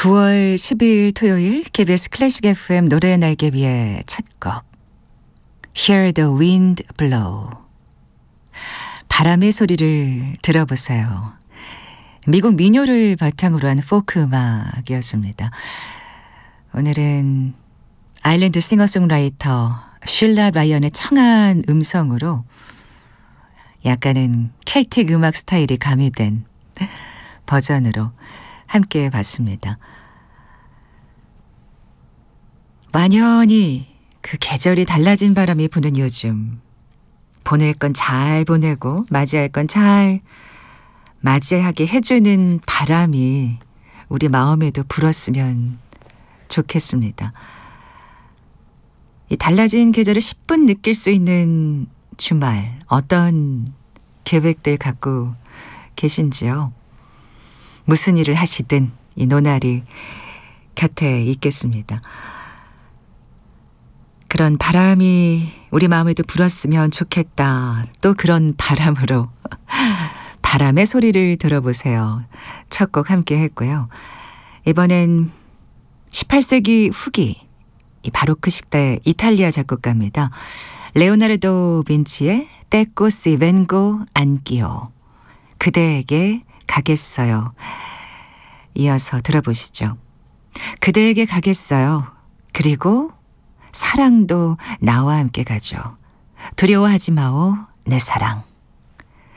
9월 12일 토요일 KBS 클래식 FM 노래의 날개 위의 첫 곡 Hear the wind blow. 바람의 소리를 들어보세요. 미국 민요를 바탕으로 한 포크 음악이었습니다. 오늘은 아일랜드 싱어송라이터 쉴라 라이언의 청아한 음성으로 약간은 켈틱 음악 스타일이 가미된 버전으로 함께 봤습니다. 완연히 그 계절이 달라진 바람이 부는 요즘, 보낼 건 잘 보내고 맞이할 건 잘 맞이하게 해주는 바람이 우리 마음에도 불었으면 좋겠습니다. 이 달라진 계절을 10분 느낄 수 있는 주말, 어떤 계획들 갖고 계신지요? 무슨 일을 하시든 이 노날이 곁에 있겠습니다. 그런 바람이 우리 마음에도 불었으면 좋겠다. 또 그런 바람으로 바람의 소리를 들어보세요. 첫 곡 함께 했고요. 이번엔 18세기 후기 이 바로크 시대 이탈리아 작곡가입니다. 레오나르도 빈치의 떼꼬 시 벤고 안기오. 그대에게 가겠어요. 이어서 들어보시죠. 그대에게 가겠어요. 그리고 사랑도 나와 함께 가죠. 두려워하지 마오, 내 사랑.